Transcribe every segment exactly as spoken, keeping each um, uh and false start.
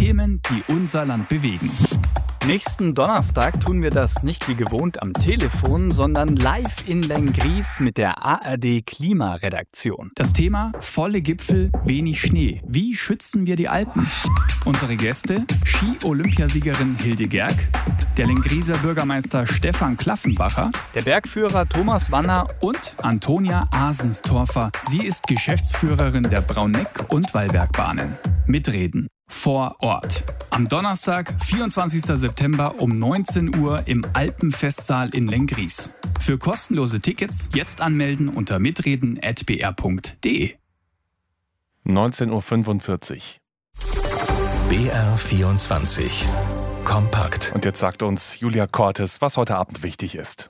Themen, die unser Land bewegen. Nächsten Donnerstag tun wir das nicht wie gewohnt am Telefon, sondern live in Lenggries mit der A R D-Klimaredaktion. Das Thema: volle Gipfel, wenig Schnee. Wie schützen wir die Alpen? Unsere Gäste: Ski-Olympiasiegerin Hilde Gerg, der Lengrieser Bürgermeister Stefan Klaffenbacher, der Bergführer Thomas Wanner und Antonia Asenstorfer. Sie ist Geschäftsführerin der Brauneck- und Wallbergbahnen. Mitreden vor Ort. Am Donnerstag, vierundzwanzigsten September um neunzehn Uhr im Alpenfestsaal in Lenggries. Für kostenlose Tickets jetzt anmelden unter mitreden at b r punkt d e. neunzehn Uhr fünfundvierzig. B R vierundzwanzig. Kompakt. Und jetzt sagt uns Julia Cortes, was heute Abend wichtig ist.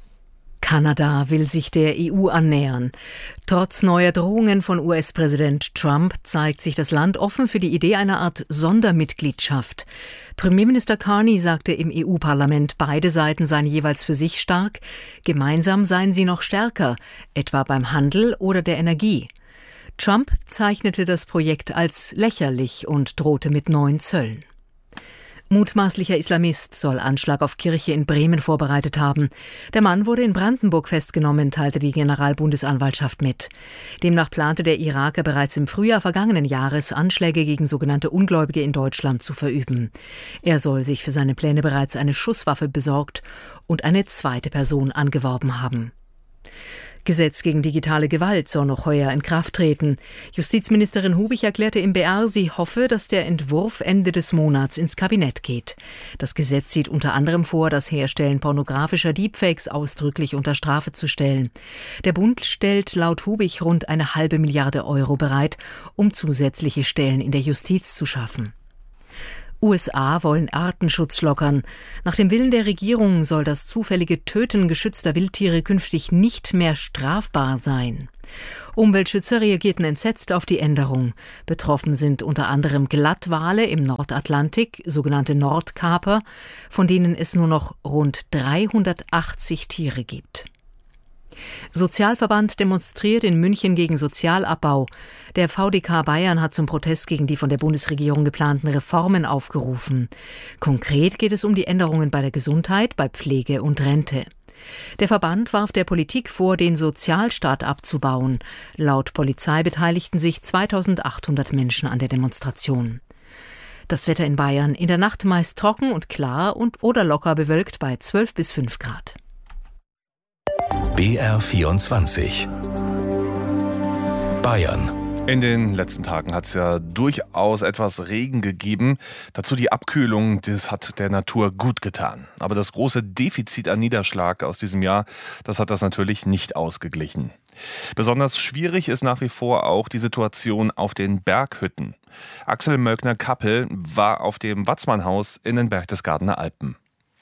Kanada will sich der E U annähern. Trotz neuer Drohungen von U S-Präsident Trump zeigt sich das Land offen für die Idee einer Art Sondermitgliedschaft. Premierminister Carney sagte im E U-Parlament, beide Seiten seien jeweils für sich stark. Gemeinsam seien sie noch stärker, etwa beim Handel oder der Energie. Trump zeichnete das Projekt als lächerlich und drohte mit neuen Zöllen. Mutmaßlicher Islamist soll Anschlag auf Kirche in Bremen vorbereitet haben. Der Mann wurde in Brandenburg festgenommen, teilte die Generalbundesanwaltschaft mit. Demnach plante der Iraker bereits im Frühjahr vergangenen Jahres Anschläge gegen sogenannte Ungläubige in Deutschland zu verüben. Er soll sich für seine Pläne bereits eine Schusswaffe besorgt und eine zweite Person angeworben haben. Gesetz gegen digitale Gewalt soll noch heuer in Kraft treten. Justizministerin Hubich erklärte im B R, sie hoffe, dass der Entwurf Ende des Monats ins Kabinett geht. Das Gesetz sieht unter anderem vor, das Herstellen pornografischer Deepfakes ausdrücklich unter Strafe zu stellen. Der Bund stellt laut Hubich rund eine halbe Milliarde Euro bereit, um zusätzliche Stellen in der Justiz zu schaffen. U S A wollen Artenschutz lockern. Nach dem Willen der Regierung soll das zufällige Töten geschützter Wildtiere künftig nicht mehr strafbar sein. Umweltschützer reagierten entsetzt auf die Änderung. Betroffen sind unter anderem Glattwale im Nordatlantik, sogenannte Nordkaper, von denen es nur noch rund dreihundertachtzig Tiere gibt. Sozialverband demonstriert in München gegen Sozialabbau. Der V D K Bayern hat zum Protest gegen die von der Bundesregierung geplanten Reformen aufgerufen. Konkret geht es um die Änderungen bei der Gesundheit, bei Pflege und Rente. Der Verband warf der Politik vor, den Sozialstaat abzubauen. Laut Polizei beteiligten sich zweitausendachthundert Menschen an der Demonstration. Das Wetter in Bayern: in der Nacht meist trocken und klar und oder locker bewölkt bei zwölf bis fünf Grad. B R vierundzwanzig. Bayern. In den letzten Tagen hat es ja durchaus etwas Regen gegeben. Dazu die Abkühlung, das hat der Natur gut getan. Aber das große Defizit an Niederschlag aus diesem Jahr, das hat das natürlich nicht ausgeglichen. Besonders schwierig ist nach wie vor auch die Situation auf den Berghütten. Axel Möckner-Kappel war auf dem Watzmannhaus in den Berchtesgadener Alpen.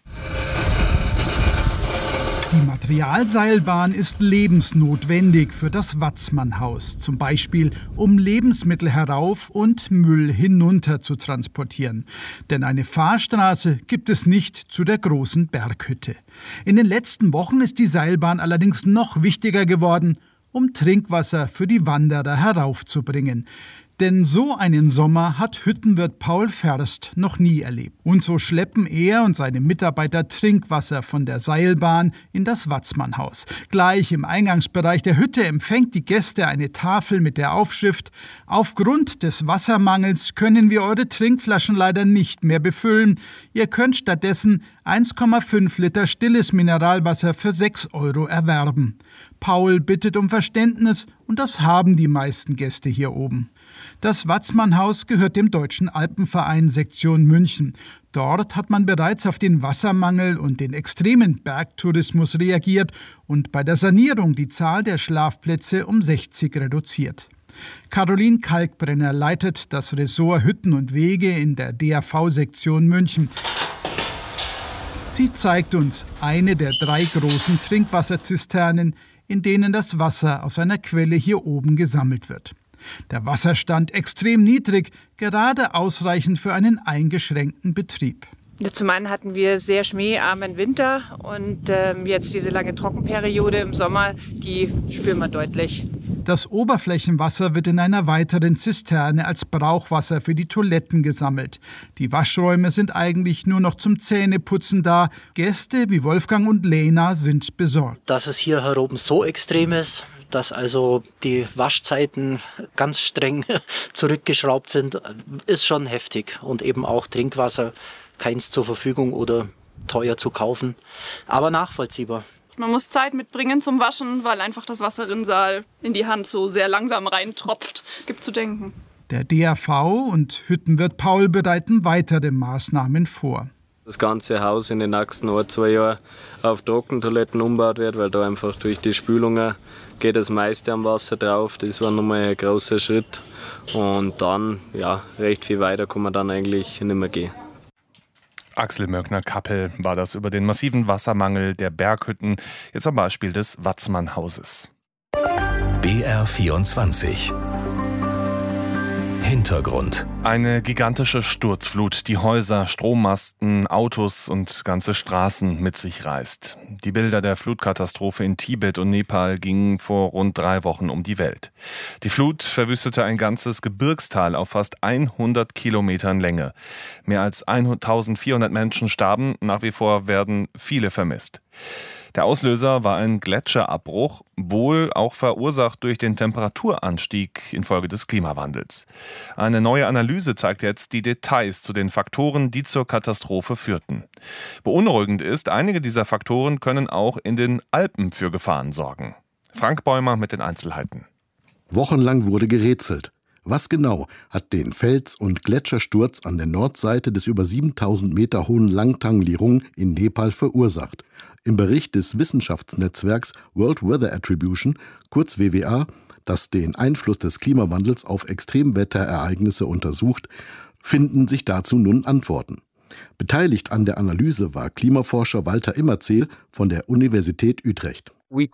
Die Materialseilbahn ist lebensnotwendig für das Watzmannhaus, zum Beispiel um Lebensmittel herauf und Müll hinunter zu transportieren. Denn eine Fahrstraße gibt es nicht zu der großen Berghütte. In den letzten Wochen ist die Seilbahn allerdings noch wichtiger geworden, um Trinkwasser für die Wanderer heraufzubringen. Denn so einen Sommer hat Hüttenwirt Paul Ferst noch nie erlebt. Und so schleppen er und seine Mitarbeiter Trinkwasser von der Seilbahn in das Watzmannhaus. Gleich im Eingangsbereich der Hütte empfängt die Gäste eine Tafel mit der Aufschrift: Aufgrund des Wassermangels können wir eure Trinkflaschen leider nicht mehr befüllen. Ihr könnt stattdessen eins Komma fünf Liter stilles Mineralwasser für sechs Euro erwerben. Paul bittet um Verständnis und das haben die meisten Gäste hier oben. Das Watzmannhaus gehört dem Deutschen Alpenverein Sektion München. Dort hat man bereits auf den Wassermangel und den extremen Bergtourismus reagiert und bei der Sanierung die Zahl der Schlafplätze um sechzig reduziert. Caroline Kalkbrenner leitet das Ressort Hütten und Wege in der D A V-Sektion München. Sie zeigt uns eine der drei großen Trinkwasserzisternen, in denen das Wasser aus einer Quelle hier oben gesammelt wird. Der Wasserstand extrem niedrig, gerade ausreichend für einen eingeschränkten Betrieb. Zum einen hatten wir sehr schneearmen Winter und ähm, jetzt diese lange Trockenperiode im Sommer, die spüren wir deutlich. Das Oberflächenwasser wird in einer weiteren Zisterne als Brauchwasser für die Toiletten gesammelt. Die Waschräume sind eigentlich nur noch zum Zähneputzen da. Gäste wie Wolfgang und Lena sind besorgt. Dass es hier heroben so extrem ist, dass also die Waschzeiten ganz streng zurückgeschraubt sind, ist schon heftig. Und eben auch Trinkwasser, keins zur Verfügung oder teuer zu kaufen, aber nachvollziehbar. Man muss Zeit mitbringen zum Waschen, weil einfach das Wasserrinnsal in die Hand so sehr langsam reintropft. Gibt zu denken. Der D A V und Hüttenwirt Paul bereiten weitere Maßnahmen vor. Das ganze Haus in den nächsten ein, zwei Jahren auf Trockentoiletten umgebaut wird, weil da einfach durch die Spülungen geht das meiste am Wasser drauf. Das war nochmal ein großer Schritt. Und dann, ja, recht viel weiter kann man dann eigentlich nicht mehr gehen. Axel Mörkner-Kappel war das über den massiven Wassermangel der Berghütten, jetzt am Beispiel des Watzmann-Hauses. B R vierundzwanzig Hintergrund. Eine gigantische Sturzflut, die Häuser, Strommasten, Autos und ganze Straßen mit sich reißt. Die Bilder der Flutkatastrophe in Tibet und Nepal gingen vor rund drei Wochen um die Welt. Die Flut verwüstete ein ganzes Gebirgstal auf fast hundert Kilometern Länge. Mehr als eintausendvierhundert Menschen starben, nach wie vor werden viele vermisst. Der Auslöser war ein Gletscherabbruch, wohl auch verursacht durch den Temperaturanstieg infolge des Klimawandels. Eine neue Analyse zeigt jetzt die Details zu den Faktoren, die zur Katastrophe führten. Beunruhigend ist, einige dieser Faktoren können auch in den Alpen für Gefahren sorgen. Frank Bäumer mit den Einzelheiten. Wochenlang wurde gerätselt. Was genau hat den Fels- und Gletschersturz an der Nordseite des über siebentausend Meter hohen Langtang Lirung in Nepal verursacht? Im Bericht des Wissenschaftsnetzwerks World Weather Attribution, kurz W W A, das den Einfluss des Klimawandels auf Extremwetterereignisse untersucht, finden sich dazu nun Antworten. Beteiligt an der Analyse war Klimaforscher Walter Immerzeel von der Universität Utrecht.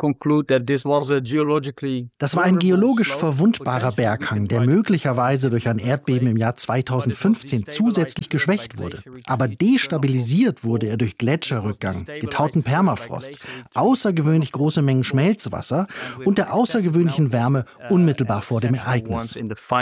Das war ein geologisch verwundbarer Berghang, der möglicherweise durch ein Erdbeben im Jahr zweitausendfünfzehn zusätzlich geschwächt wurde. Aber destabilisiert wurde er durch Gletscherrückgang, getauten Permafrost, außergewöhnlich große Mengen Schmelzwasser und der außergewöhnlichen Wärme unmittelbar vor dem Ereignis.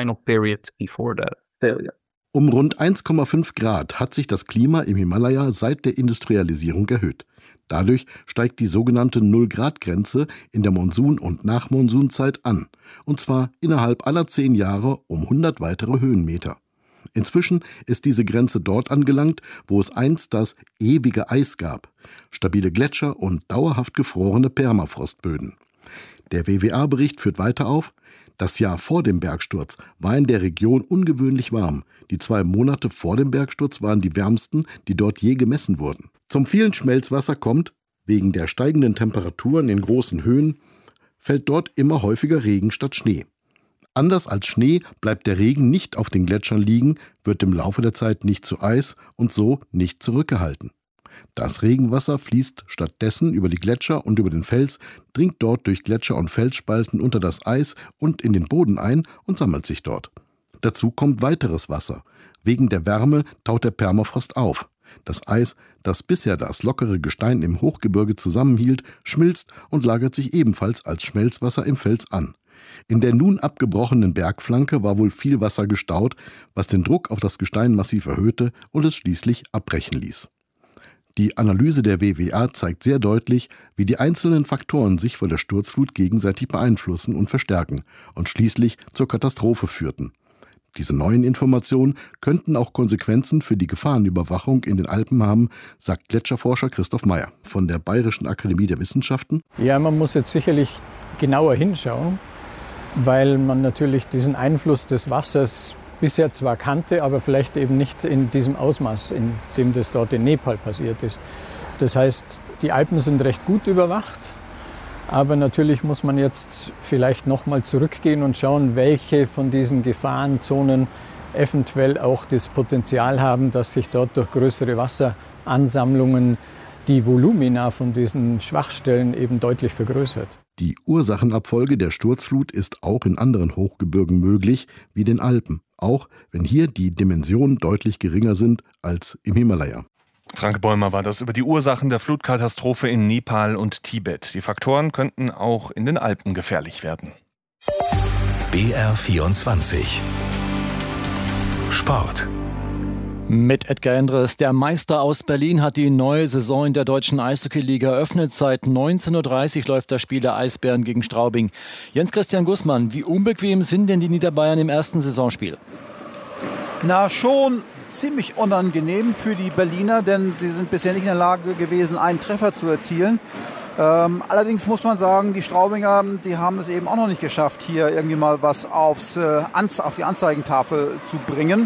Um rund eins Komma fünf Grad hat sich das Klima im Himalaya seit der Industrialisierung erhöht. Dadurch steigt die sogenannte Null-Grad-Grenze in der Monsun- und Nachmonsunzeit an, und zwar innerhalb aller zehn Jahre um hundert weitere Höhenmeter. Inzwischen ist diese Grenze dort angelangt, wo es einst das ewige Eis gab, stabile Gletscher und dauerhaft gefrorene Permafrostböden. Der W W A-Bericht führt weiter auf: Das Jahr vor dem Bergsturz war in der Region ungewöhnlich warm. Die zwei Monate vor dem Bergsturz waren die wärmsten, die dort je gemessen wurden. Zum vielen Schmelzwasser kommt, wegen der steigenden Temperaturen in großen Höhen, fällt dort immer häufiger Regen statt Schnee. Anders als Schnee bleibt der Regen nicht auf den Gletschern liegen, wird im Laufe der Zeit nicht zu Eis und so nicht zurückgehalten. Das Regenwasser fließt stattdessen über die Gletscher und über den Fels, dringt dort durch Gletscher und Felsspalten unter das Eis und in den Boden ein und sammelt sich dort. Dazu kommt weiteres Wasser. Wegen der Wärme taut der Permafrost auf. Das Eis, das bisher das lockere Gestein im Hochgebirge zusammenhielt, schmilzt und lagert sich ebenfalls als Schmelzwasser im Fels an. In der nun abgebrochenen Bergflanke war wohl viel Wasser gestaut, was den Druck auf das Gestein massiv erhöhte und es schließlich abbrechen ließ. Die Analyse der W W A zeigt sehr deutlich, wie die einzelnen Faktoren sich vor der Sturzflut gegenseitig beeinflussen und verstärken und schließlich zur Katastrophe führten. Diese neuen Informationen könnten auch Konsequenzen für die Gefahrenüberwachung in den Alpen haben, sagt Gletscherforscher Christoph Meyer von der Bayerischen Akademie der Wissenschaften. Ja, man muss jetzt sicherlich genauer hinschauen, weil man natürlich diesen Einfluss des Wassers bisher zwar kannte, aber vielleicht eben nicht in diesem Ausmaß, in dem das dort in Nepal passiert ist. Das heißt, die Alpen sind recht gut überwacht, aber natürlich muss man jetzt vielleicht noch mal zurückgehen und schauen, welche von diesen Gefahrenzonen eventuell auch das Potenzial haben, dass sich dort durch größere Wasseransammlungen die Volumina von diesen Schwachstellen eben deutlich vergrößert. Die Ursachenabfolge der Sturzflut ist auch in anderen Hochgebirgen möglich, wie den Alpen, auch wenn hier die Dimensionen deutlich geringer sind als im Himalaya. Frank Bäumer war das über die Ursachen der Flutkatastrophe in Nepal und Tibet. Die Faktoren könnten auch in den Alpen gefährlich werden. B R vierundzwanzig Sport. Mit Edgar Endres. Der Meister aus Berlin hat die neue Saison in der deutschen Eishockey-Liga eröffnet. Seit neunzehn Uhr dreißig läuft das Spiel der Eisbären gegen Straubing. Jens-Christian Gußmann, wie unbequem sind denn die Niederbayern im ersten Saisonspiel? Na, schon ziemlich unangenehm für die Berliner, denn sie sind bisher nicht in der Lage gewesen, einen Treffer zu erzielen. Ähm, allerdings muss man sagen, die Straubinger, die haben es eben auch noch nicht geschafft, hier irgendwie mal was aufs, äh, auf die Anzeigentafel zu bringen.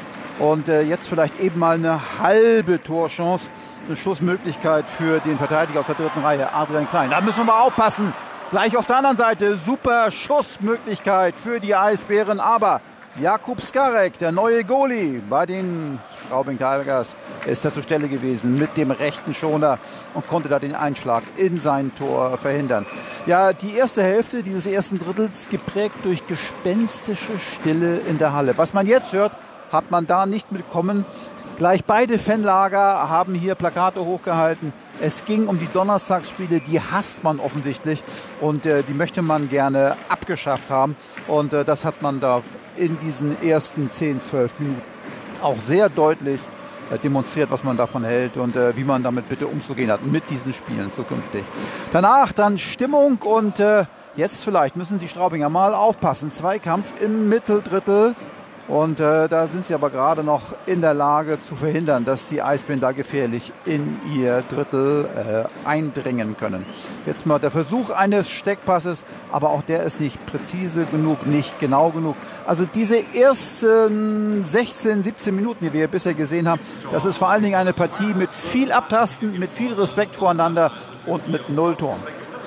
Und äh, jetzt vielleicht eben mal eine halbe Torchance, eine Schussmöglichkeit für den Verteidiger aus der dritten Reihe, Adrian Klein. Da müssen wir mal aufpassen. Gleich auf der anderen Seite, super Schussmöglichkeit für die Eisbären, aber Jakub Skarek, der neue Goalie bei den Straubing Tigers, ist da zur Stelle gewesen mit dem rechten Schoner und konnte da den Einschlag in sein Tor verhindern. Ja, die erste Hälfte dieses ersten Drittels geprägt durch gespenstische Stille in der Halle. Was man jetzt hört, hat man da nicht mitbekommen. Gleich beide Fanlager haben hier Plakate hochgehalten. Es ging um die Donnerstagsspiele, die hasst man offensichtlich und äh, die möchte man gerne abgeschafft haben. Und äh, das hat man da in diesen ersten zehn, zwölf Minuten auch sehr deutlich äh, demonstriert, was man davon hält und äh, wie man damit bitte umzugehen hat mit diesen Spielen zukünftig. Danach dann Stimmung und äh, jetzt vielleicht müssen die Straubinger mal aufpassen. Zweikampf im Mitteldrittel. Und äh, da sind sie aber gerade noch in der Lage zu verhindern, dass die Eisbären da gefährlich in ihr Drittel äh, eindringen können. Jetzt mal der Versuch eines Steckpasses, aber auch der ist nicht präzise genug, nicht genau genug. Also diese ersten sechzehn, siebzehn Minuten, die wir bisher gesehen haben, das ist vor allen Dingen eine Partie mit viel Abtasten, mit viel Respekt voreinander und mit null Toren.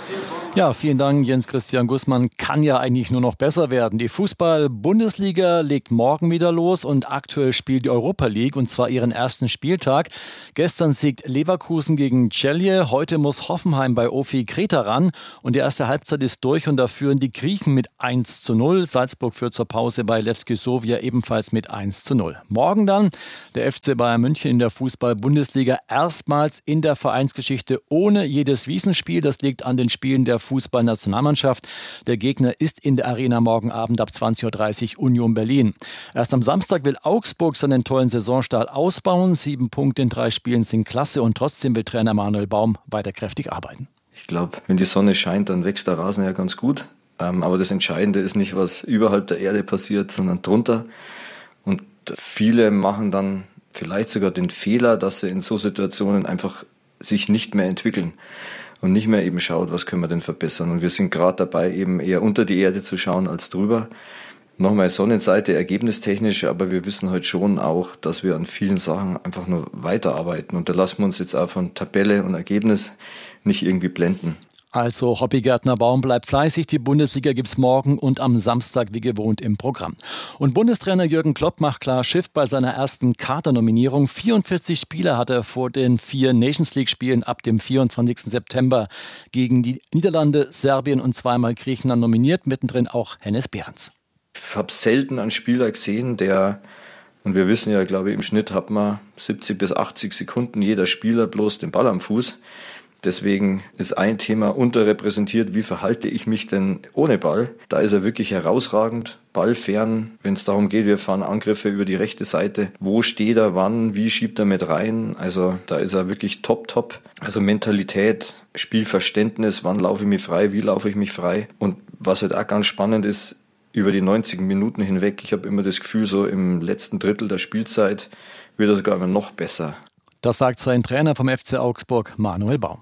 Ja, vielen Dank, Jens-Christian Gußmann. Kann ja eigentlich nur noch besser werden. Die Fußball-Bundesliga legt morgen wieder los und aktuell spielt die Europa League und zwar ihren ersten Spieltag. Gestern siegt Leverkusen gegen Celje. Heute muss Hoffenheim bei O F I Kreta ran und die erste Halbzeit ist durch und da führen die Griechen mit eins zu null. Salzburg führt zur Pause bei Levski Sofia ebenfalls mit eins zu null. Morgen dann der F C Bayern München in der Fußball-Bundesliga erstmals in der Vereinsgeschichte ohne jedes Wiesenspiel. Das liegt an den Spielen der Fußballnationalmannschaft. Der Gegner ist in der Arena morgen Abend ab zwanzig Uhr dreißig Union Berlin. Erst am Samstag will Augsburg seinen tollen Saisonstart ausbauen. Sieben Punkte in drei Spielen sind klasse und trotzdem will Trainer Manuel Baum weiter kräftig arbeiten. Ich glaube, wenn die Sonne scheint, dann wächst der Rasen ja ganz gut. Aber das Entscheidende ist nicht, was überhalb der Erde passiert, sondern drunter. Und viele machen dann vielleicht sogar den Fehler, dass sie in so Situationen einfach sich nicht mehr entwickeln. Und nicht mehr eben schaut, was können wir denn verbessern. Und wir sind gerade dabei, eben eher unter die Erde zu schauen als drüber. Nochmal Sonnenseite, ergebnistechnisch, aber wir wissen heute schon auch, dass wir an vielen Sachen einfach nur weiterarbeiten. Und da lassen wir uns jetzt auch von Tabelle und Ergebnis nicht irgendwie blenden. Also Hobbygärtner Baum bleibt fleißig. Die Bundesliga gibt's morgen und am Samstag wie gewohnt im Programm. Und Bundestrainer Jürgen Klopp macht klar Schiff bei seiner ersten Kadernominierung. vierundvierzig Spieler hat er vor den vier Nations League Spielen ab dem vierundzwanzigsten September gegen die Niederlande, Serbien und zweimal Griechenland nominiert. Mittendrin auch Hennes Behrens. Ich habe selten einen Spieler gesehen, der, und wir wissen ja, glaube ich, im Schnitt hat man siebzig bis achtzig Sekunden jeder Spieler bloß den Ball am Fuß. Deswegen ist ein Thema unterrepräsentiert, wie verhalte ich mich denn ohne Ball? Da ist er wirklich herausragend, ballfern, wenn es darum geht, wir fahren Angriffe über die rechte Seite. Wo steht er, wann, wie schiebt er mit rein? Also da ist er wirklich top, top. Also Mentalität, Spielverständnis, wann laufe ich mich frei, wie laufe ich mich frei? Und was halt auch ganz spannend ist, über die neunzig Minuten hinweg, ich habe immer das Gefühl, so im letzten Drittel der Spielzeit wird er sogar immer noch besser. Das sagt sein Trainer vom F C Augsburg, Manuel Baum.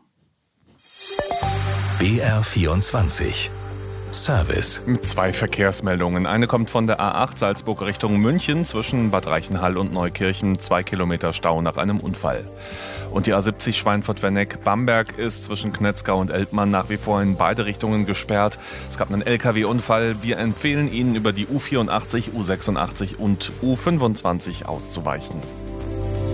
B R vierundzwanzig Service. Zwei Verkehrsmeldungen. Eine kommt von der A acht Salzburg Richtung München zwischen Bad Reichenhall und Neukirchen. Zwei Kilometer Stau nach einem Unfall. Und die A siebzig Schweinfurt-Werneck-Bamberg ist zwischen Knetzgau und Eltmann nach wie vor in beide Richtungen gesperrt. Es gab einen L K W-Unfall. Wir empfehlen Ihnen über die U vierundachtzig, U sechsundachtzig und U fünfundzwanzig auszuweichen.